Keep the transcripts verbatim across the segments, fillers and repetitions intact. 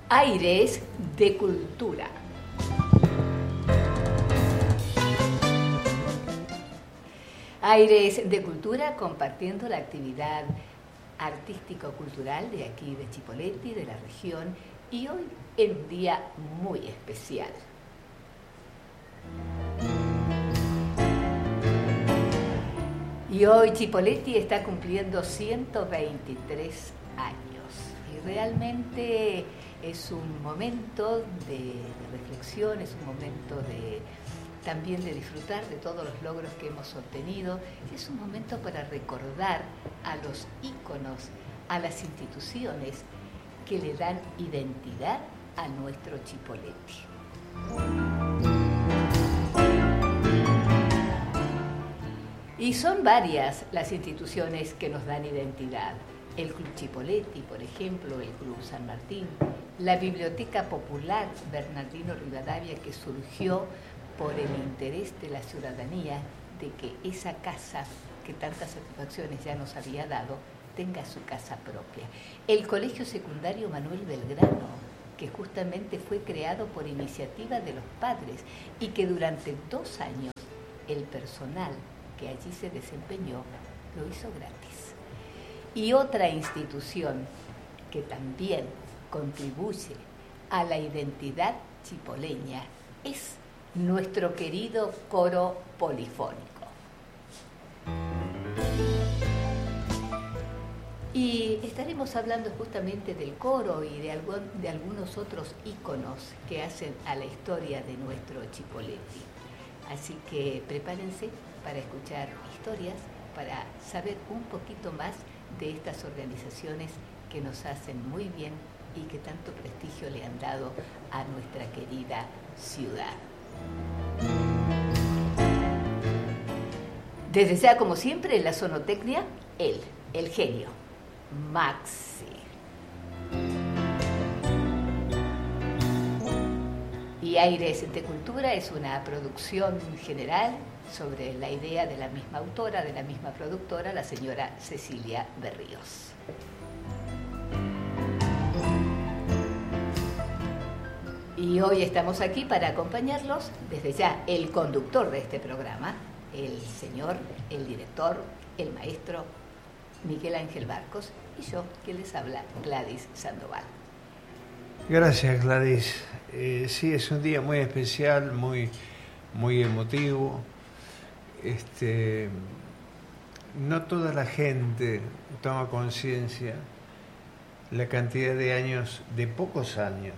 Aires de Cultura. Aires de Cultura, compartiendo la actividad artístico-cultural de aquí de Chipoleti, de la región, y hoy en un día muy especial. Y hoy Chipoleti está cumpliendo ciento veintitrés años y realmente es un momento de, de reflexión, es un momento de también de disfrutar de todos los logros que hemos obtenido. Es un momento para recordar a los íconos, a las instituciones que le dan identidad a nuestro Chipoleti. Y son varias las instituciones que nos dan identidad. El Club Chipoleti, por ejemplo, el Club San Martín, la Biblioteca Popular Bernardino Rivadavia, que surgió por el interés de la ciudadanía de que esa casa, que tantas satisfacciones ya nos había dado, tenga su casa propia. El Colegio Secundario Manuel Belgrano, que justamente fue creado por iniciativa de los padres y que durante dos años el personal que allí se desempeñó lo hizo gratis. Y otra institución que también contribuye a la identidad chipoleña es nuestro querido coro polifónico. Y estaremos hablando justamente del coro y de, algún, de algunos otros íconos que hacen a la historia de nuestro Chipoleti. Así que prepárense para escuchar historias, para saber un poquito más de estas organizaciones que nos hacen muy bien y que tanto prestigio le han dado a nuestra querida ciudad. Desde ya, como siempre, en la sonotecnia, él, el genio, Maxi. Y Aires de Cultura es una producción general sobre la idea de la misma autora, de la misma productora, la señora Cecilia Berríos. Y hoy estamos aquí para acompañarlos, desde ya el conductor de este programa, el señor, el director, el maestro Miguel Ángel Barcos, y yo, que les habla, Gladys Sandoval. Gracias, Gladys. Eh, sí, es un día muy especial, muy, muy emotivo. Este, no toda la gente toma conciencia la cantidad de años, de pocos años,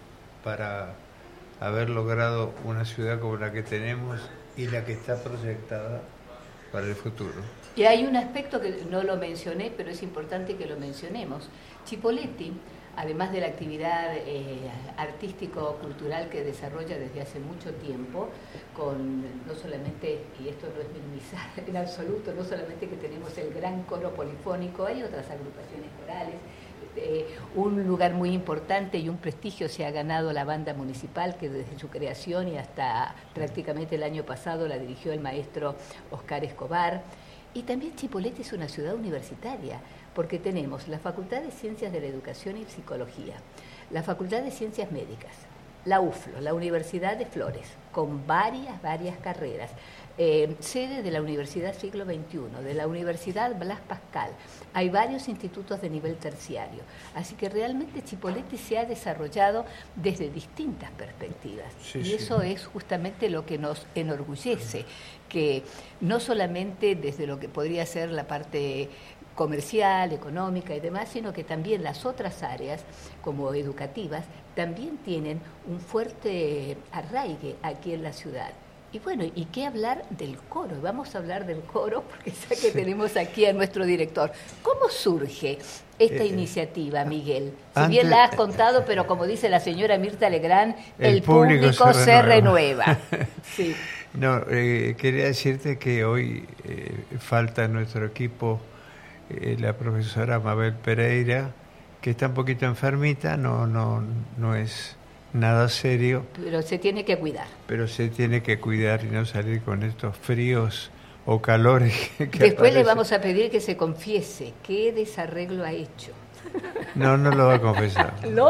para haber logrado una ciudad como la que tenemos y la que está proyectada para el futuro. Y hay un aspecto que no lo mencioné, pero es importante que lo mencionemos. Chipoleti, además de la actividad eh, artístico-cultural que desarrolla desde hace mucho tiempo, con no solamente, y esto no es minimizar en absoluto, no solamente que tenemos el gran coro polifónico, hay otras agrupaciones corales. Eh, un lugar muy importante y un prestigio se ha ganado la banda municipal, que desde su creación y hasta prácticamente el año pasado la dirigió el maestro Oscar Escobar. Y también Chipoleti es una ciudad universitaria, porque tenemos la Facultad de Ciencias de la Educación y Psicología, la Facultad de Ciencias Médicas, la U F L O, la Universidad de Flores, con varias, varias carreras, eh, sede de la Universidad Siglo veintiuno, de la Universidad Blas Pascal. Hay varios institutos de nivel terciario, así que realmente Chipoleti se ha desarrollado desde distintas perspectivas. Sí, y sí. Eso es justamente lo que nos enorgullece, que no solamente desde lo que podría ser la parte comercial, económica y demás, sino que también las otras áreas, como educativas, también tienen un fuerte arraigue aquí en la ciudad. Y bueno, ¿y qué hablar del coro? Vamos a hablar del coro porque sé que sí. Tenemos aquí a nuestro director. ¿Cómo surge esta eh, iniciativa, Miguel? Si antes, bien la has contado, pero como dice la señora Mirta Legrand, el, el público, público se, se renueva. renueva. Sí. No, eh, quería decirte que hoy eh, falta en nuestro equipo eh, la profesora Mabel Pereira, que está un poquito enfermita, no, no, no es nada serio. Pero se tiene que cuidar. Pero se tiene que cuidar y no salir con estos fríos o calores que Después aparecen. Le vamos a pedir que se confiese qué desarreglo ha hecho. No, no lo va a confesar. ¿No?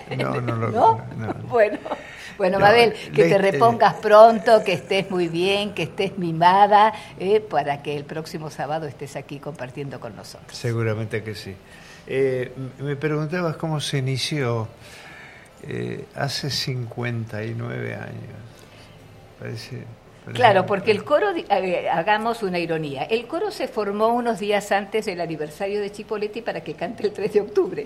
No, no lo ¿No? no, no. Bueno, bueno, No, Mabel, que le- te repongas pronto, que estés muy bien, que estés mimada, eh, para que el próximo sábado estés aquí compartiendo con nosotros. Seguramente que sí. Eh, me preguntabas cómo se inició eh, hace cincuenta y nueve años. Parece, parece Claro, que- porque el coro, eh, hagamos una ironía, el coro se formó unos días antes del aniversario de Chipolletti para que cante el tres de octubre.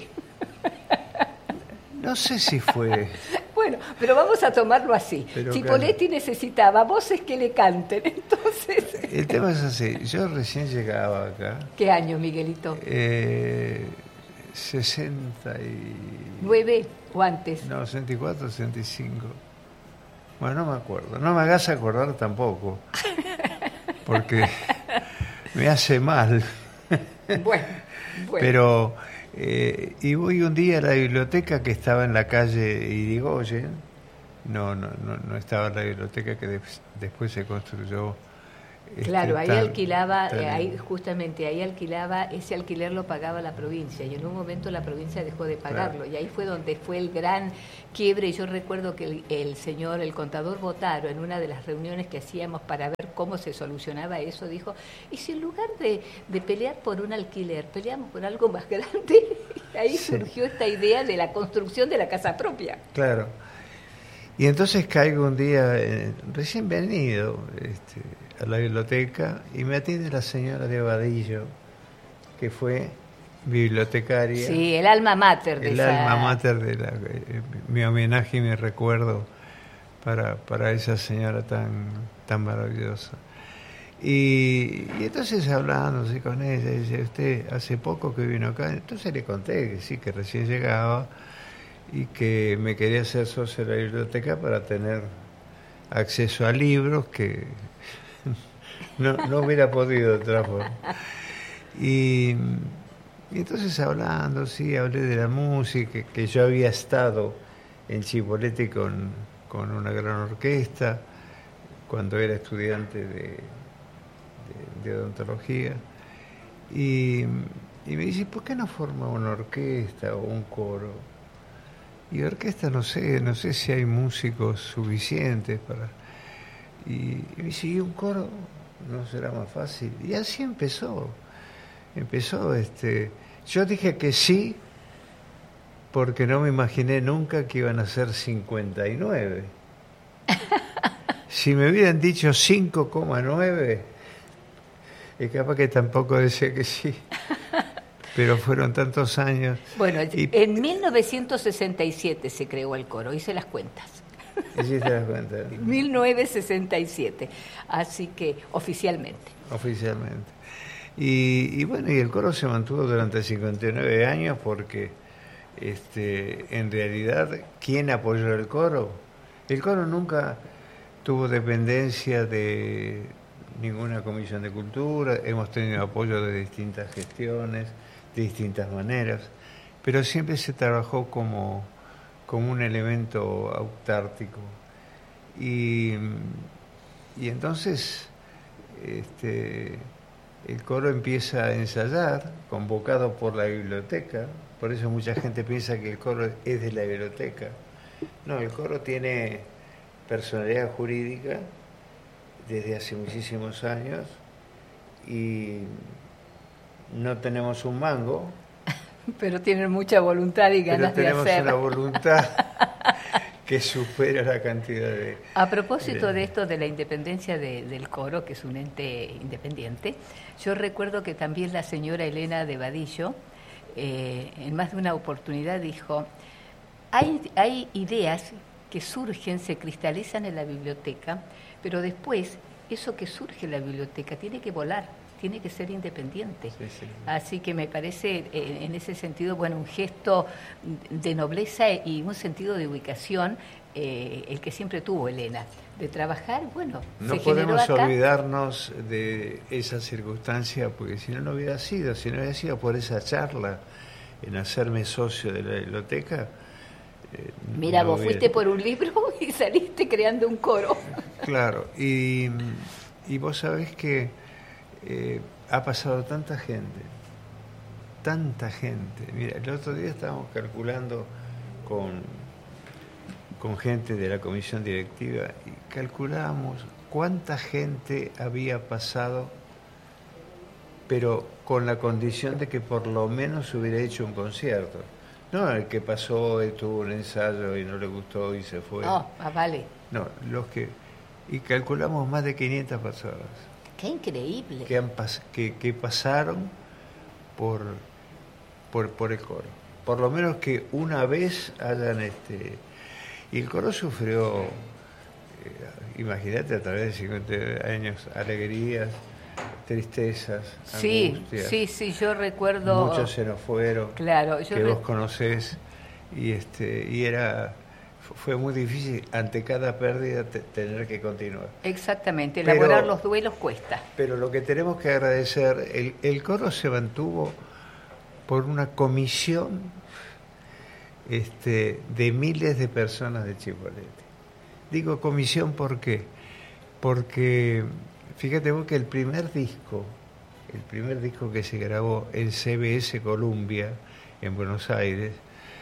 No sé si fue... Bueno, pero vamos a tomarlo así. Pero Chipolletti necesitaba voces que le canten, entonces... El tema es así, yo recién llegaba acá, ¿Qué año, Miguelito? eh, sesenta y... ¿Nueve o antes? No, sesenta y cuatro, sesenta y cinco. Bueno, no me acuerdo. No me hagas acordar tampoco, porque me hace mal. Bueno, bueno. Pero, eh, y voy un día a la biblioteca que estaba en la calle Irigoyen. No, no, no, no estaba en la biblioteca que de- después se construyó. este, Claro, ahí tan- alquilaba, tan- eh, ahí justamente ahí alquilaba, ese alquiler lo pagaba la provincia y en un momento la provincia dejó de pagarlo. Claro. Y ahí fue donde fue el gran quiebre. Y yo recuerdo que el, el señor, el contador Botaro, en una de las reuniones que hacíamos para ver cómo se solucionaba eso, dijo, y si en lugar de, de pelear por un alquiler, peleamos por algo más grande, y ahí Sí. surgió esta idea de la construcción de la casa propia. Claro. Y entonces caigo un día, eh, recién venido, este, a la biblioteca y me atiende la señora de Vadillo, que fue bibliotecaria. Sí, el alma mater de El esa... alma mater de la, eh, mi homenaje y mi recuerdo para, para esa señora tan, tan maravillosa. Y, y entonces hablando así con ella, dice, usted hace poco que vino acá, entonces le conté que sí, que recién llegaba y que me quería hacer socio de la biblioteca para tener acceso a libros que no, no hubiera podido de otra forma. Y, y entonces hablando, sí, hablé de la música, que yo había estado en Chipolletti con, con una gran orquesta cuando era estudiante de, de, de odontología. Y, y me dice, ¿por qué no forma una orquesta o un coro? Y orquesta no sé, no sé si hay músicos suficientes para... Y, y me dice, ¿y un coro no será más fácil? Y así empezó. Empezó, este... Yo dije que sí, porque no me imaginé nunca que iban a ser cincuenta y nueve. Si me hubieran dicho cinco coma nueve, es capaz que tampoco decía que sí. Pero fueron tantos años. Bueno, y, en mil novecientos sesenta y siete se creó el coro, hice las cuentas. ¿Hiciste las cuentas? mil novecientos sesenta y siete, así que oficialmente. Oficialmente. Y, y bueno, y el coro se mantuvo durante cincuenta y nueve años porque este, en realidad, ¿quién apoyó el coro? El coro nunca tuvo dependencia de ninguna comisión de cultura, hemos tenido apoyo de distintas gestiones, de distintas maneras, pero siempre se trabajó como, como un elemento autártico. Y, y entonces este, el coro empieza a ensayar, convocado por la biblioteca, por eso mucha gente piensa que el coro es de la biblioteca. No, el coro tiene personalidad jurídica desde hace muchísimos años y no tenemos un mango, Pero tienen mucha voluntad y pero ganas de tenemos hacer. una voluntad que supera la cantidad de... A propósito de- de esto de la independencia de- del coro, que es un ente independiente, yo recuerdo que también la señora Elena de Vadillo, eh, en más de una oportunidad dijo, hay, hay ideas que surgen, se cristalizan en la biblioteca, pero después eso que surge en la biblioteca tiene que volar, tiene que ser independiente. Sí, sí. Así que me parece eh, en ese sentido, bueno, un gesto de nobleza y un sentido de ubicación, eh, el que siempre tuvo Elena, de trabajar, bueno, No se generó podemos acá. olvidarnos de esa circunstancia, porque si no, no hubiera sido, si no hubiera sido por esa charla en hacerme socio de la biblioteca. eh, Mira, no vos hubiera- fuiste por un libro y saliste creando un coro. Claro, y, y vos sabés que eh, ha pasado tanta gente, tanta gente. Mira, el otro día estábamos calculando con, con gente de la comisión directiva y calculamos cuánta gente había pasado, pero con la condición de que por lo menos hubiera hecho un concierto. No el que pasó y tuvo un ensayo y no le gustó y se fue. Oh, ah, vale. No, los que... Y calculamos más de quinientas personas. ¡Qué increíble! Que, han pas, que, que pasaron por, por, por el coro. Por lo menos que una vez hayan... este Y el coro sufrió, eh, imagínate, a través de cincuenta años, alegrías, tristezas, sí, angustias. Sí, sí, yo recuerdo... Muchos se nos fueron, claro, yo que re... vos conocés, y, este, y era... Fue muy difícil ante cada pérdida te, tener que continuar. Exactamente, elaborar pero, los duelos cuesta. Pero lo que tenemos que agradecer, el, el coro se mantuvo por una comisión este, de miles de personas de Chipolete. Digo comisión ¿por qué? Porque fíjate vos que el primer disco, el primer disco que se grabó en C B S Columbia, en Buenos Aires,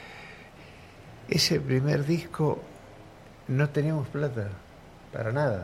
ese primer disco no teníamos plata, para nada.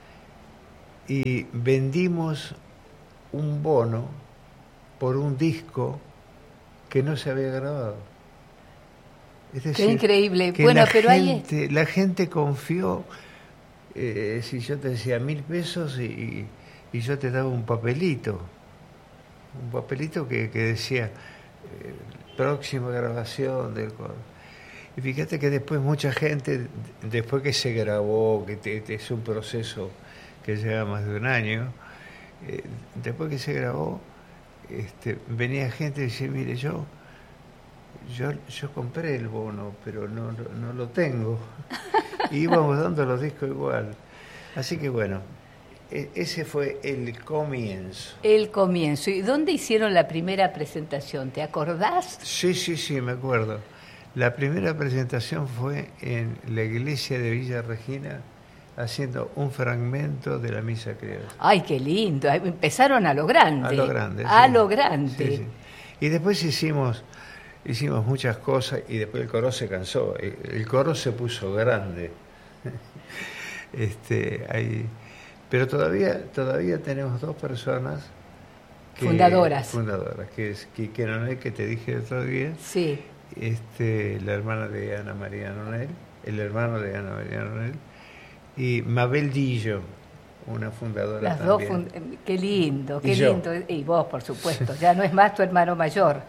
Y vendimos un bono por un disco que no se había grabado. Es decir, qué increíble. Que bueno, la pero gente, ahí es... la gente confió, eh, si yo te decía mil pesos y, y yo te daba un papelito, un papelito que, que decía eh, próxima grabación del coro. Y fíjate que después mucha gente, después que se grabó, que te, te es un proceso que lleva más de un año, eh, después que se grabó, este, venía gente y decía, mire, yo, yo, yo compré el bono, pero no, no, no lo tengo. Y íbamos dando los discos igual. Así que bueno, e- ese fue el comienzo. El comienzo. ¿Y dónde hicieron la primera presentación? ¿Te acordás? Sí, sí, sí, me acuerdo. La primera presentación fue en la iglesia de Villa Regina, haciendo un fragmento de la misa criolla. ¡Ay, qué lindo! Empezaron a lo grande. A lo grande. A sí. lo grande. Sí, sí. Y después hicimos, hicimos muchas cosas y después el coro se cansó. El, el coro se puso grande. este, hay, pero todavía, todavía tenemos dos personas que, fundadoras. Fundadoras, que es Quique Nonel, que te dije el otro día. Sí. Este, la hermana de Ana María Nonel, el hermano de Ana María Nonel, y Mabel Dillo, una fundadora Las también. dos fund... Qué lindo, qué y lindo. Yo. Y vos, por supuesto, ya no es más tu hermano mayor.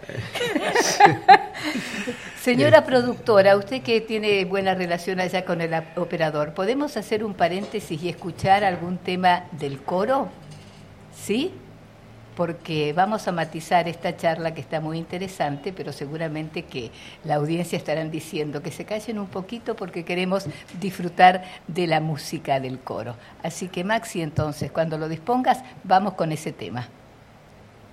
Señora productora, usted que tiene buena relación allá con el operador, ¿podemos hacer un paréntesis y escuchar algún tema del coro? ¿Sí? Porque vamos a matizar esta charla que está muy interesante, pero seguramente que la audiencia estarán diciendo que se callen un poquito porque queremos disfrutar de la música del coro. Así que Maxi, entonces, cuando lo dispongas, vamos con ese tema.